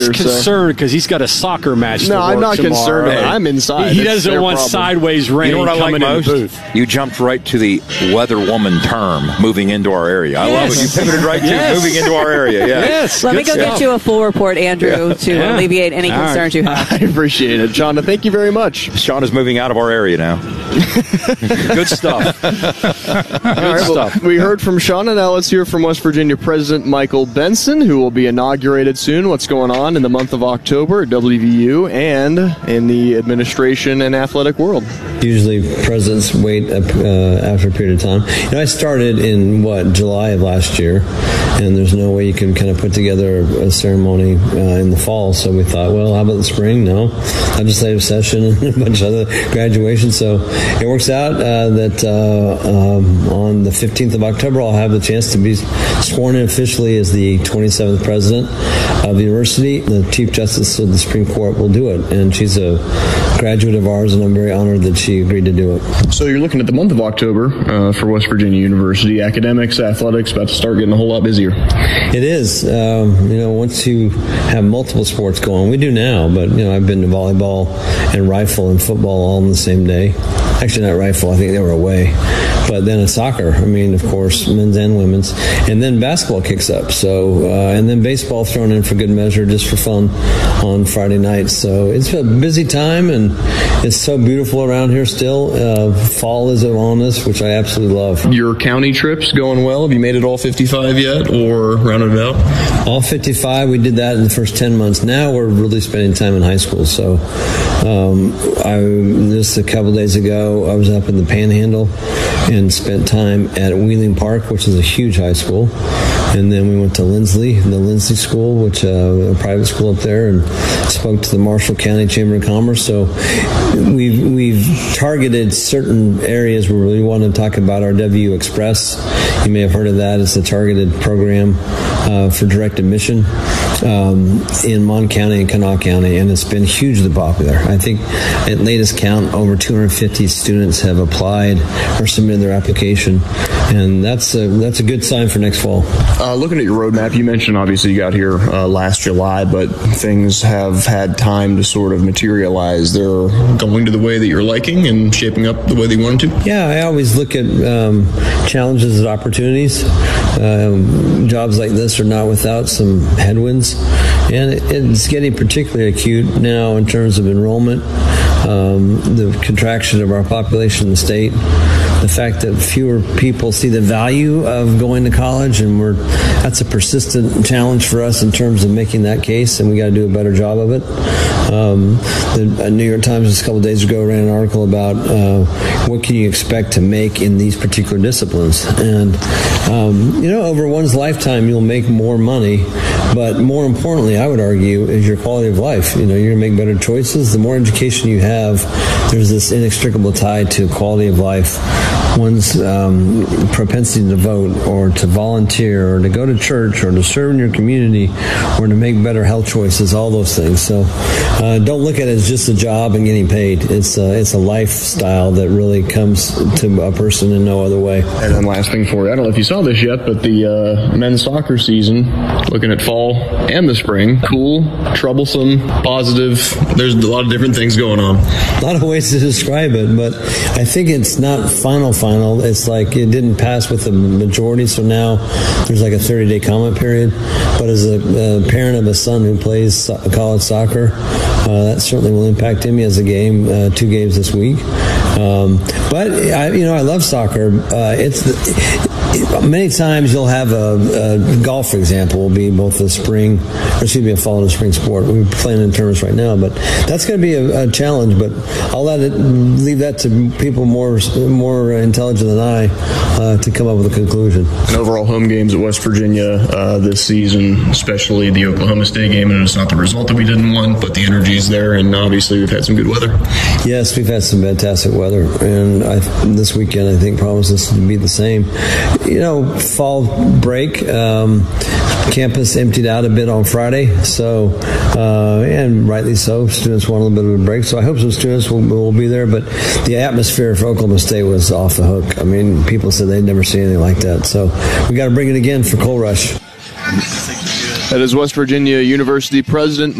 concerned because he's got a soccer match. No, I'm not concerned. I'm inside. He doesn't want sideways rain. You know what I like coming most? in the booth. You jumped right to the weather woman term, moving into our area. I love it. You pivoted right to moving into our area. Yeah. Yes. Let me go get you a full report, Andrew, to alleviate any concerns you have. I appreciate it, Shauna. Thank you very much. Shauna's moving out of our area now. Good stuff. Good stuff. We heard from Shauna. Now let's hear from West Virginia President Michael Benson, who will be inaugurated soon. What's going on in the month of October at WVU and in the administration and athletic world? Usually presidents wait after a period of time. I started in, July of last year, and there's no way you can kind of put together a ceremony in the fall, so we thought, well, how about the spring? No. Legislative session and a bunch of other graduations, so it works out that on the 15th of October, I'll have the chance to be sworn in officially as the 27th president of the university. The Chief Justice of the Supreme Court will do it, and she's a graduate of ours, and I'm very honored that she agreed to do it. So you're looking at the month of October for West Virginia University. Academics, athletics, about to start getting a whole lot busier. It is. Once you have multiple sports going, we do now, but, I've been to volleyball and rifle and football all on the same day. Actually, not rifle. I think they were away. But then it's soccer. Of course, men's and women's. And then basketball kicks up. So, and then baseball thrown in for good measure just for fun on Friday nights. So it's a busy time, and it's so beautiful around here still. Fall is on us, which I absolutely love. Your county trips going well? Have you made it all 55 yet, or rounded it out? All 55. We did that in the first 10 months. Now we're really spending time in high school. So just a couple days ago, I was up in the Panhandle and spent time at Wheeling Park, which is a huge high school. And then we went to Lindsley, the Lindsley School, which a private school up there, and spoke to the Marshall County Chamber of Commerce. So we've targeted certain areas where we want to talk about our WU Express. You may have heard of that. It's a targeted program for direct admission in Mon County and Kanawha County, and it's been hugely popular. I think at latest count, over 250 students have applied or submitted their application, and that's a good sign for next fall. Looking at your roadmap, you mentioned obviously you got here last July, but things have had time to sort of materialize. They're going to the way that you're liking and shaping up the way they want to? Yeah, I always look at challenges as opportunities. Jobs like this are not without some headwinds, and it's getting particularly acute now in terms of enrollment, the contraction of our population in the state, the fact that fewer people see the value of going to college, and that's a persistent challenge for us in terms of making that case, and we got to do a better job of it. The New York Times just a couple of days ago ran an article about what can you expect to make in these particular disciplines, and over one's lifetime you'll make more money, but more importantly, I would argue, is your quality of life. You're going to make better choices. The more education you have, there's this inextricable tie to quality of life. One's propensity to vote or to volunteer or to go to church or to serve in your community or to make better health choices, all those things. So don't look at it as just a job and getting paid. It's a lifestyle that really comes to a person in no other way. And then last thing for you, I don't know if you saw this yet, but the men's soccer season, looking at fall and the spring, cool, troublesome, positive. There's a lot of different things going on. A lot of ways to describe it, but I think it's not final. It's like it didn't pass with the majority, so now there's like a 30-day comment period. But as a parent of a son who plays college soccer, that certainly will impact him. He has a game, 2 games this week. But I love soccer. Many times you'll have a golf, for example, will be both a fall and a spring sport. We're playing in tournaments right now, but that's going to be a challenge. But I'll leave that to people more intelligent than I to come up with a conclusion. And overall home games at West Virginia this season, especially the Oklahoma State game, and it's not the result that we didn't want, but the energy is there, and obviously we've had some good weather. Yes, we've had some fantastic weather, and this weekend I think promises to be the same. Fall break, campus emptied out a bit on Friday, so and rightly so. Students want a little bit of a break, so I hope some students will be there. But the atmosphere for Oklahoma State was off the hook. I mean, people said they'd never seen anything like that. So we got to bring it again for Coal Rush. I think you're good. That is West Virginia University President